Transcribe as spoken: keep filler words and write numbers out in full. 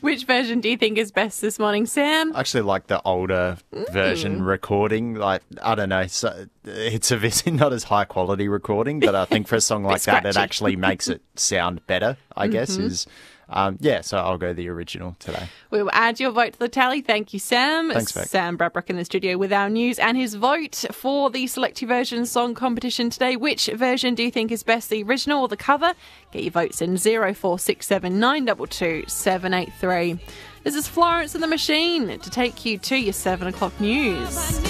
Which version do you think is best this morning, Sam? I actually like the older mm. version recording. Like, I don't know, so it's obviously not as high quality recording, but I think for a song like that, it actually makes it sound better, I mm-hmm. guess, is... Um, yeah, so I'll go the original today. We will add your vote to the tally. Thank you, Sam. Thanks, Beck. Sam Bradbrook in the studio with our news and his vote for the Select Your Version song competition today. Which version do you think is best, the original or the cover? Get your votes in zero four six seven nine two two seven eight three. This is Florence and the Machine to take you to your seven o'clock news.